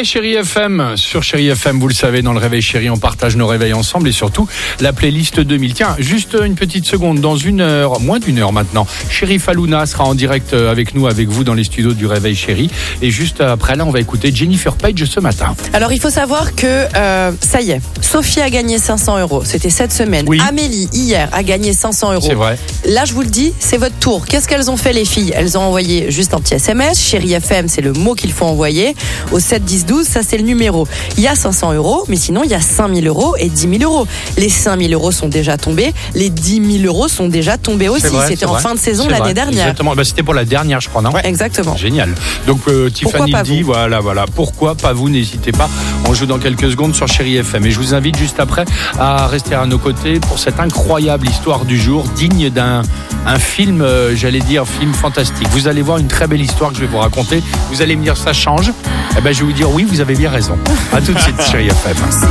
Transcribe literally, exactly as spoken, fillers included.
Chérie F M. Sur Chérie F M, vous le savez, dans le Réveil Chérie, on partage nos réveils ensemble et surtout la playlist deux mille. Tiens, juste une petite seconde, dans une heure, moins d'une heure maintenant, Chérie Falouna sera en direct avec nous, avec vous dans les studios du Réveil Chérie. Et juste après là, on va écouter Jennifer Page ce matin. Alors, il faut savoir que euh, ça y est, Sophie a gagné cinq cents euros. C'était cette semaine. Oui. Amélie, hier, a gagné cinq cents euros. C'est vrai. Là, je vous le dis, c'est votre tour. Qu'est-ce qu'elles ont fait, les filles? Elles ont envoyé juste un petit S M S. Chérie F M, c'est le mot qu'il faut envoyer. Au sept dix douze, ça c'est le numéro. Il y a cinq cents euros, mais sinon il y a cinq mille euros et dix mille euros. Les cinq mille euros sont déjà tombés, les dix mille euros sont déjà tombés aussi. Vrai, C'était en vrai. fin de saison C'est l'année vrai. dernière. Exactement. Bah, c'était pour la dernière, je crois, non? Ouais, exactement. Génial. Donc euh, Tiffany pas le dit, vous voilà, voilà. Pourquoi pas vous? N'hésitez pas. On joue dans quelques secondes sur Chérie F M. Et je vous invite juste après à rester à nos côtés pour cette incroyable histoire du jour, digne d'un un film, euh, j'allais dire film fantastique. Vous allez voir une très belle histoire que je vais vous raconter. Vous allez me dire ça change. Eh ben je vais vous dire oui, vous avez bien raison. À tout de suite, Chérie F M.